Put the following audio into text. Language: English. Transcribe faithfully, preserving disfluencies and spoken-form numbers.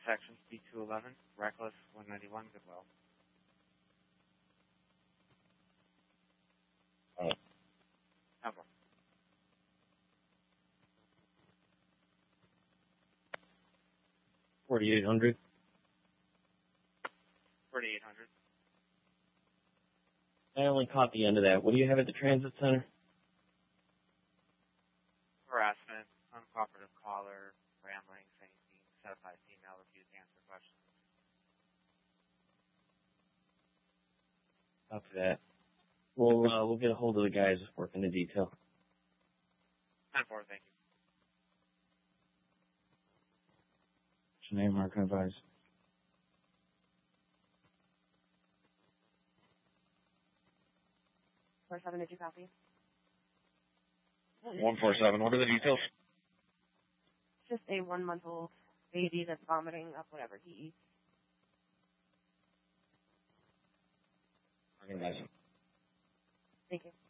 Section C two eleven, Reckless, one ninety-one, Goodwill. All right. No problem. forty-eight hundred. forty-eight hundred. I only caught the end of that. What do you have at the transit center? Harassment, uncooperative caller, rambling, saying being set up by female, refuse to answer questions. Copy that. We'll, uh, we'll get a hold of the guys working the detail. ten four, thank you. What's your name, Mark? Advise. four seven, did you copy? one four seven, what are the details? Just a one-month-old baby that's vomiting up whatever he eats. Organize. Thank you.